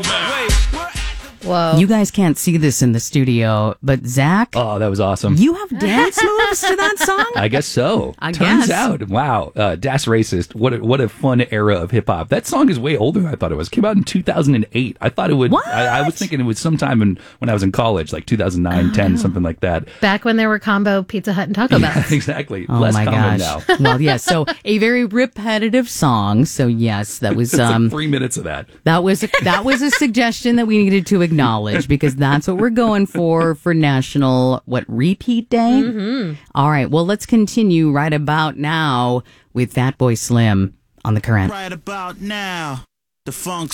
Whoa. You guys can't see this in the studio, but Zach, Oh, that was awesome. you have dance moves to that song? I guess so. I Turns guess. out, wow, Das Racist. What a fun era of hip hop. That song is way older than I thought it was. Came out in 2008. I thought it would. What? I was thinking it was sometime when I was in college, like 2009, 10, something like that. Back when there were combo Pizza Hut and Taco Bell. Exactly. Oh Less my common gosh. now. Well, yes. So a very repetitive song. So yes, that was It's like 3 minutes of that. that was a suggestion that we needed to acknowledge because that's what we're going for National Repeat Day. Mm-hmm. All right. Well, let's continue right about now with Fatboy Slim on The Current. Right about now, the funk